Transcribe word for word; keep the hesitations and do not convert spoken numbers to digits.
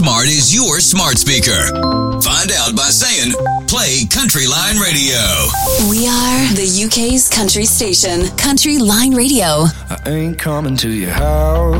Smart is your smart speaker. Find out by saying, play Country Line Radio. We are the U K's country station, Country Line Radio. I ain't coming to your house.